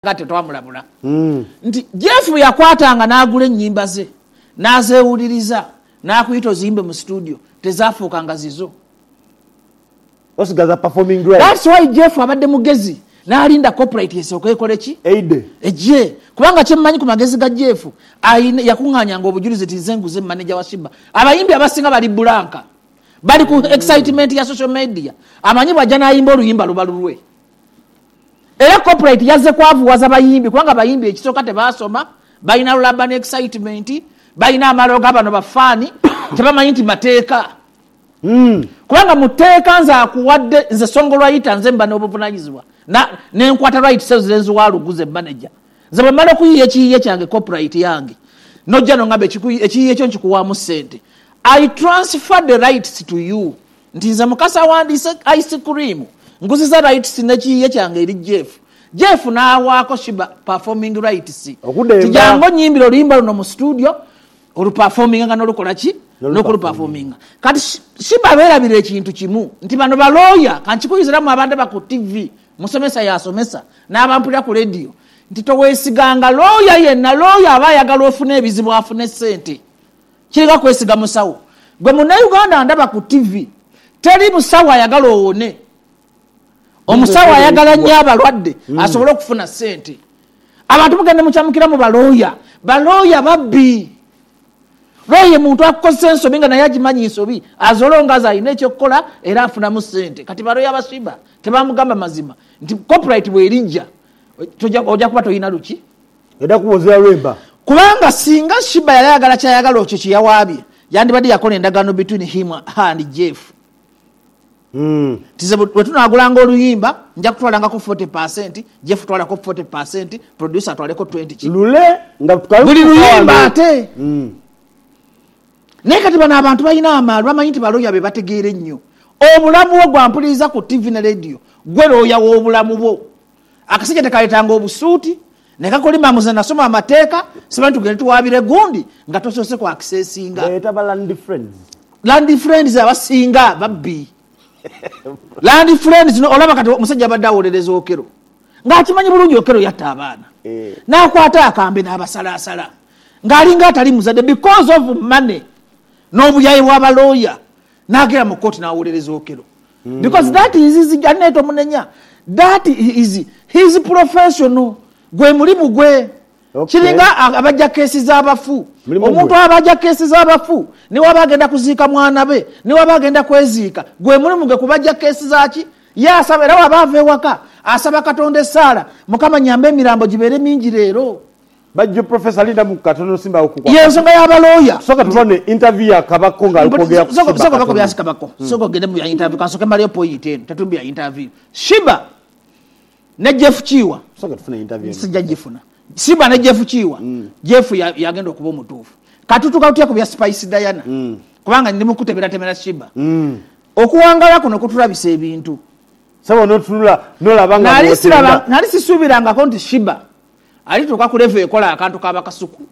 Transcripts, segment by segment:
gate twamulabula nti Jeff yakwatanga n'agula ennyimba ze n'azeewuliriza n'akuyita ozimbe mu studio tezafuukanga zizo osigaza performing right. That's why Jeff abadde mugezi n'alinda corporate yesooka ekole ki ejje kubanga kyemmanyi ku magezi ga Jeff yakuŋŋaanyanga obujulizi tizenguze manager wa Shiba abayimbi abasinga bali bulanka bali ku excitement ya social media amanyi bwajja n'ayimba oluyimba lubalulwe era corporate yazze kwavuwaza bayimbi kubanga bayimbi ekisooka tebaasoma balina lulaba excitement balina amaloga bano bafaani tebamanyi nti mateeka kubanga muteeka nze akuwadde nze songwriter nze mba n'obuvunanyizibwa nenkwata right sales zenzu waluguze manager nze bwe mmala okuyiiya ekiyiiye kyange corporate yange nojja nongamba ekiyiiye ekyo nkikuwaamu ssente I transfer the rights to you nti nze mukasa wandiise ice cream nguziza rights n'ekiyiiye kyange eri Jeff n'awaako Shiba performing rights tijango nyimbira oluyimba luno mu studio oluperforminga nga n'olukola ki n'okuluperforminga kati Shiba beerabira ekintu kimu nti bano balooya kankikuyiziramu abadde baku TV musomesa yasomesa n'abampulira ku radio nti toweesiganga looya yenna looya aba ayagala ofuna ebizibu afune ssente kireka kwesiga musawo gwe munnayuganda ndaba ku TV teri musawo ayagala owone omusawo ayagala nnyo abalwadde asobole okufuna ssente abantu mugende mukyamukira mu balooya babbi looye muntu akukozesa ensobi nga naye agimanyi ensobi azolongaza alina ekyokukola era afunamu ssente kati balooya abashiba tebamugamba mazima nti corporate bwerijja ojja kuba toyina luki era kubozera lwemba kubanga singa Shiba yali ayagala kyayagala okyo kyeyawaabye yandibadde yakola endagaano between him and Jeff tize bwe tunaagulanga oluyimba nja kutwalangako 40%, Jeff twalako 40%, producer twaleko 20 lule nga buli luyimba ate naye kati bano abantu balina amaalo bamanyi nti balooya be bategeera ennyo obulamu bwo gwampuliriza ku TV ne radio gwe looya w'obulamu bwo akasajja tekaleetanga obusuuti ne kakolima muze nasoma amateeka simanyi tugende tuwaabire gundi nga tosoose ku accessinga land friends abasinga babbi land friends olaba kati omusajja abadde awolereza Okero ng'akimanyi bulungi Okero yatta abaana n'akwata akambe n'abasalaasala ng'alinga atali muzadde because of money n'obuyayi bw'abalooya n'agera mu kooti n'awolereza Okero because that is his janeto munenya that is his professional gwe mulimu gwe kiringa abajja kesi z'abafu omuntu abajja kesi z'abafu niwe abagenda kuziika mwana be niwe abagenda kweziika gwe mulimu gwe kubajja kesi zaki yasaba era wabava ewaka asaba Katonda essaala Mukama nyambe emirambo gibeere mingi leero bajjo Professor Linda Mukatono simba okukwa yensonga y'abalooya soka tubone interview ya Kabako nga alipogera Kabako byasi Kabako soko gende mu ya interview kansoke Mario point 10 tatumbi ya interview Shiba ne Jeff Chiwa soka tufuna interview sijja gifuna Shiba ne Jeff Chiwa Jeff yagenda okuba omutuufu katutuka tutya ku bya Spice Diana kubanga ndi mukutebera Shiba okuwangala kuno kutulabisa ebintu sabo nolabanga nali sisuubiranga ko nti Shiba alituuka ku level ekola akantu kabakasuku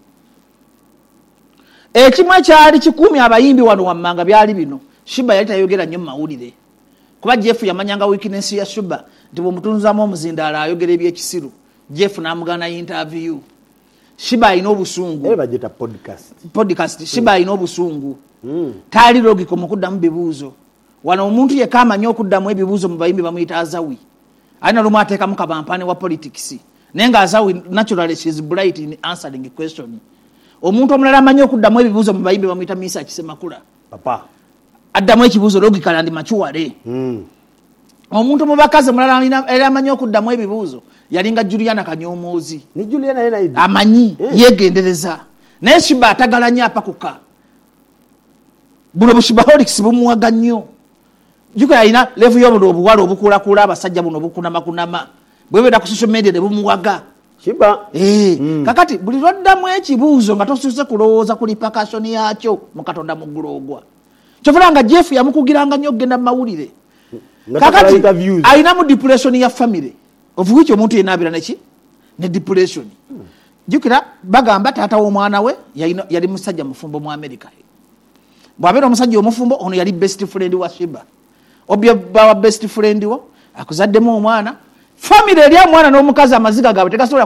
ekimu ekyali kikumi abayimbi wano wammanga byali bino Shiba yali tayogera nnyo mu mawulire kuba Jeff yamanyanga weakness ya Shiba nti bw'omutunzamu omuzindaala ayogera ebyekisiru Jeff n'amugana interview Shiba alina obusungu bajeta podcast Shiba alina obusungu taali logiko mu kuddamu bibuuzo wano omuntu yekka amanyi okuddamu ebibuuzo mu bayimbi bamuyita Azawi alina lumu ateekamu kabampaane wa politics naye nga Azawi naturally she is bright in answering question omuntu omulala amanyi okuddamu ebibuuzo mu bayimbi bamuyita Misa Kisemakula papa addamu ekibuuzo logically and mature omuntu mu bakazi omulala era amanyi okuddamu ebibuuzo yalinga Juliana Kanyomoozi ni Juliana yena idi amanyi yegendereza naye Shiba atagalanya apakuka buno bushibaholics bumuwaga nnyo juko yalina level y'obulo obuwala obukulakula abasajja buno bukunama bwebeda ku social media ne bumuwaga Shiba kakati buli lwaddamu ekibuuzo nga tosuse kulowooza ku repercussion yakyo mu Katonda muggulogwa kyovulanga Jeff yamukugiranga nnyo okgenda mu mawulire kakati alina mu depression ya family of which omuntu yenaabira neki ne depression jukira bagamba taata w'omwana we yali musajja mufumbo mu America bw'abeera omusajja omufumbo ono yali best friend wa Shiba obye bawa best friend wo akuzaddemu omwana family eri omwana n'omukazi amaziga gaabwe tegasobola